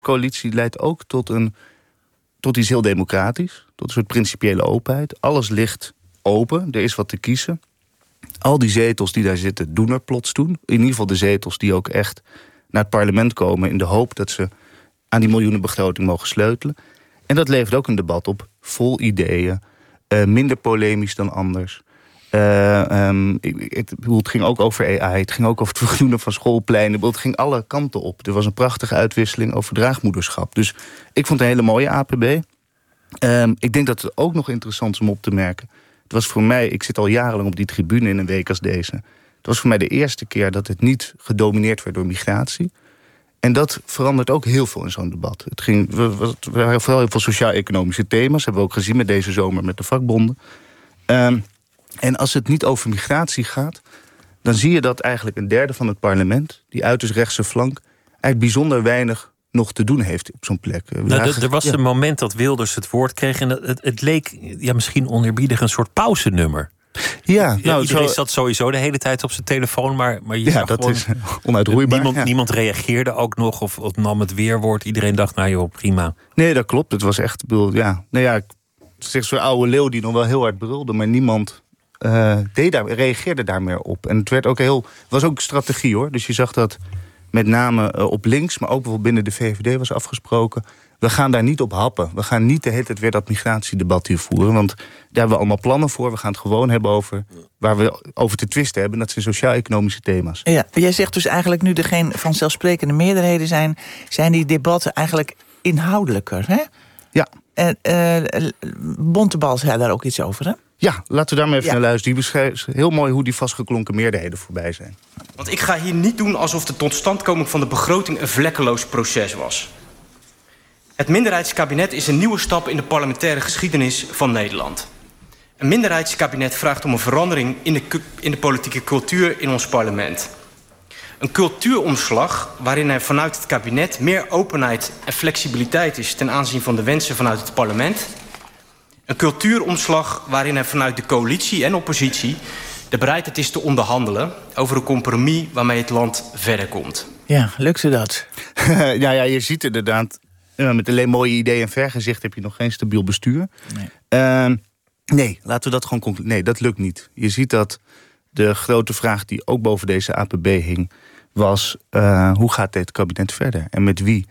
coalitie leidt ook tot iets heel democratisch. Tot een soort principiële openheid. Alles ligt open, er is wat te kiezen. Al die zetels die daar zitten, doen er plots toe. In ieder geval de zetels die ook echt naar het parlement komen... in de hoop dat ze aan die miljoenenbegroting mogen sleutelen. En dat levert ook een debat op, vol ideeën. Minder polemisch dan anders. Het ging ook over AI, het ging ook over het vergroenen van schoolpleinen. Het ging alle kanten op. Er was een prachtige uitwisseling over draagmoederschap. Dus ik vond het een hele mooie APB. Ik denk dat het ook nog interessant is om op te merken. Het was voor mij, ik zit al jarenlang op die tribune in een week als deze. Het was voor mij de eerste keer dat het niet gedomineerd werd door migratie. En dat verandert ook heel veel in zo'n debat. Er waren vooral heel veel sociaal-economische thema's. Hebben we ook gezien met deze zomer met de vakbonden. En als het niet over migratie gaat, dan zie je dat eigenlijk een derde van het parlement, die uiterst rechtse flank, eigenlijk bijzonder weinig nog te doen heeft op zo'n plek. Er was een moment dat Wilders het woord kreeg en het leek misschien oneerbiedig een soort pauzenummer. Ja, iedereen zat sowieso de hele tijd op zijn telefoon, maar je zag dat gewoon, is onuitroeibaar. Niemand reageerde ook nog of nam het weerwoord. Iedereen dacht, nou joh, prima. Nee, dat klopt. Het was echt, ik zeg zo'n oude leeuw die nog wel heel hard brulde, maar niemand reageerde daar meer op. En het was ook strategie hoor. Dus je zag dat met name op links, maar ook bijvoorbeeld binnen de VVD was afgesproken. We gaan daar niet op happen. We gaan niet de hele tijd weer dat migratiedebat hier voeren. Want daar hebben we allemaal plannen voor. We gaan het gewoon hebben over waar we over te twisten hebben. Dat zijn sociaal-economische thema's. Ja, jij zegt dus eigenlijk nu er geen vanzelfsprekende meerderheden zijn die debatten eigenlijk inhoudelijker, hè? Ja. Bontebal zei daar ook iets over, hè? Ja, laten we daar maar even naar luisteren. Die beschrijft heel mooi hoe die vastgeklonken meerderheden voorbij zijn. Want ik ga hier niet doen alsof de totstandkoming van de begroting een vlekkeloos proces was. Het minderheidskabinet is een nieuwe stap in de parlementaire geschiedenis van Nederland. Een minderheidskabinet vraagt om een verandering in de politieke cultuur in ons parlement. Een cultuuromslag waarin er vanuit het kabinet meer openheid en flexibiliteit is ten aanzien van de wensen vanuit het parlement. Een cultuuromslag waarin er vanuit de coalitie en oppositie de bereidheid is te onderhandelen over een compromis waarmee het land verder komt. Ja, lukte dat? Ja, je ziet inderdaad, met alleen mooie ideeën en vergezicht heb je nog geen stabiel bestuur. Nee, laten we dat gewoon concluderen. Nee, dat lukt niet. Je ziet dat de grote vraag die ook boven deze APB hing was, hoe gaat dit kabinet verder? En met wie?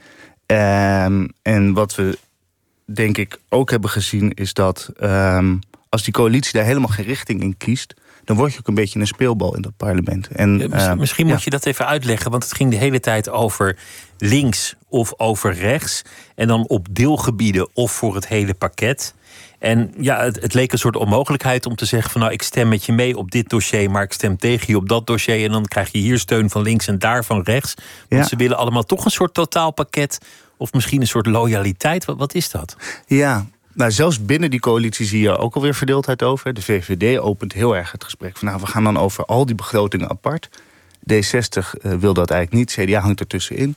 En wat we denk ik ook hebben gezien is dat als die coalitie daar helemaal geen richting in kiest, dan word je ook een beetje een speelbal in dat parlement. En, misschien moet je dat even uitleggen, want het ging de hele tijd over links of over rechts. En dan op deelgebieden of voor het hele pakket. En ja, het leek een soort onmogelijkheid om te zeggen van nou, ik stem met je mee op dit dossier, maar ik stem tegen je op dat dossier. En dan krijg je hier steun van links en daar van rechts. Want ze willen allemaal toch een soort totaalpakket. Of misschien een soort loyaliteit. Wat is dat? Ja, nou zelfs binnen die coalitie zie je ook alweer verdeeldheid over. De VVD opent heel erg het gesprek van nou, we gaan dan over al die begrotingen apart. D60 wil dat eigenlijk niet. CDA hangt ertussenin.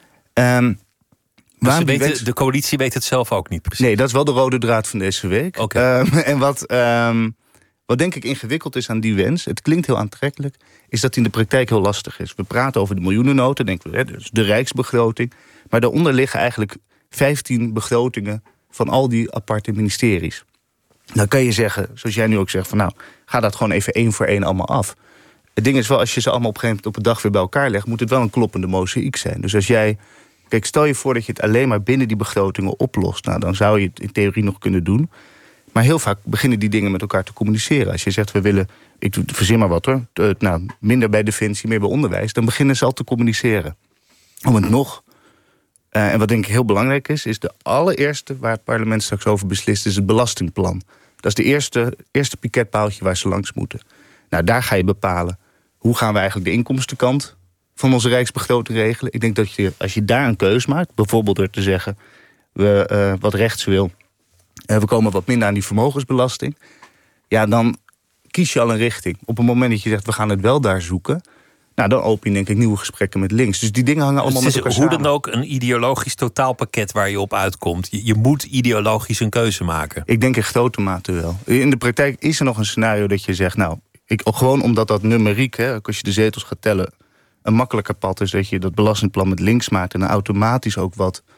De coalitie weet het zelf ook niet precies. Nee, dat is wel de rode draad van deze week. Okay. En wat denk ik ingewikkeld is aan die wens, het klinkt heel aantrekkelijk, is dat die in de praktijk heel lastig is. We praten over de miljoenennota, denken we, dus de rijksbegroting. Maar daaronder liggen eigenlijk 15 begrotingen van al die aparte ministeries. Dan kan je zeggen, zoals jij nu ook zegt, van nou, ga dat gewoon even 1 voor 1 allemaal af. Het ding is wel, als je ze allemaal op een gegeven moment op een dag weer bij elkaar legt, moet het wel een kloppende mozaïek zijn. Dus als jij, kijk, stel je voor dat je het alleen maar binnen die begrotingen oplost. Nou, dan zou je het in theorie nog kunnen doen. Maar heel vaak beginnen die dingen met elkaar te communiceren. Als je zegt, we willen, ik verzin maar wat hoor, minder bij defensie, meer bij onderwijs, dan beginnen ze al te communiceren. Om het nog, en wat denk ik heel belangrijk is de allereerste waar het parlement straks over beslist, is het belastingplan. Dat is de eerste piketpaaltje waar ze langs moeten. Nou, daar ga je bepalen, hoe gaan we eigenlijk de inkomstenkant van onze rijksbegroting regelen. Ik denk dat als je daar een keus maakt, bijvoorbeeld door te zeggen, wat rechts wil, we komen wat minder aan die vermogensbelasting, ja, dan kies je al een richting. Op het moment dat je zegt, we gaan het wel daar zoeken, nou, dan open je denk ik nieuwe gesprekken met links. Dus die dingen hangen allemaal met elkaar samen. Hoe dan ook een ideologisch totaalpakket waar je op uitkomt. Je moet ideologisch een keuze maken. Ik denk in grote mate wel. In de praktijk is er nog een scenario dat je zegt, nou, gewoon omdat dat numeriek, als je de zetels gaat tellen, een makkelijker pad is dat je dat belastingplan met links maakt en dan automatisch ook wat